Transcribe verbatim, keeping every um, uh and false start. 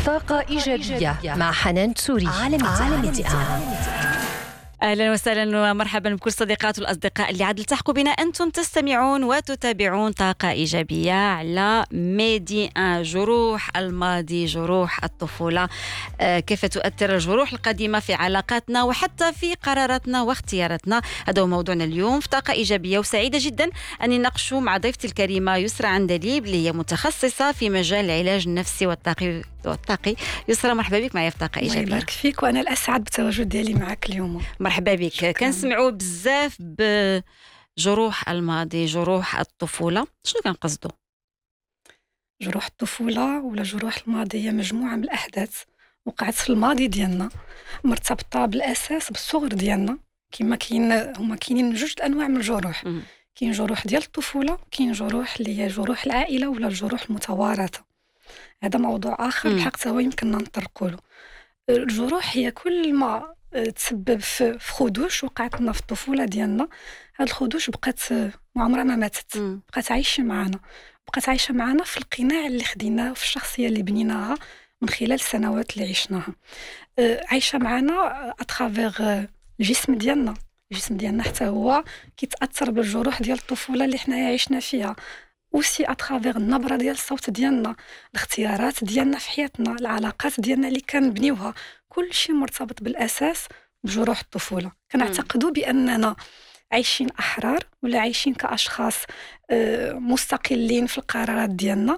طاقة إيجابية مع حنان تسوري. عالم التعامل. أهلا وسهلا ومرحبا بكل صديقات والأصدقاء اللي عاد التحقوا بنا. أنتم تستمعون وتتابعون طاقة إيجابية على ميدي أن. جروح الماضي، جروح الطفولة، آه كيف تؤثر الجروح القديمة في علاقاتنا وحتى في قراراتنا واختياراتنا. هذا هو موضوعنا اليوم في طاقة إيجابية، وسعيدة جدا أني نناقشه مع ضيفتي الكريمة يسرى عندليب اللي هي متخصصة في مجال العلاج النفسي والطاقي والطاقي. يسرى مرحبا بك معايا في طاقة إيجابية. الله يبارك فيك، وأنا الأسعد بالتواجد ديالي معك اليوم. مرحبا بك. كنسمعوا بزاف بجروح الماضي، جروح الطفولة، شنو كنقصدوا؟ جروح الطفولة ولا جروح الماضي هي مجموعة من الأحداث وقعت في الماضي ديالنا مرتبطة بالأساس بالصغر ديالنا. كما كاين هما كاينين جوج الأنواع من الجروح، كاين جروح ديال الطفولة، كاين جروح اللي هي جروح العائلة ولا الجروح المتوارثة. هذا موضوع آخر بحق توا يمكننا نطرقوا له. الجروح هي كل ما تسبب في خدوش وقعت لنا في الطفولة ديالنا. هاد الخدوش بقات عمرها ما ماتت، بقات عايشة معنا، بقات عايشة معنا في القناع اللي خديناه وفي الشخصية اللي بنيناها من خلال السنوات اللي عشناها. عايشة معنا أتخافيغ الجسم ديالنا. الجسم ديالنا حتى هو كيتأثر بالجروح ديال الطفولة اللي حنا عشنا فيها، وسي أتخافيغ النبرة ديال الصوت ديالنا، الاختيارات ديالنا في حياتنا، العلاقات ديالنا اللي كنبنيوها، كل شيء مرتبط بالأساس بجروح الطفولة. كنعتقدوا بأننا عايشين أحرار ولا عايشين كأشخاص مستقلين في القرارات ديالنا،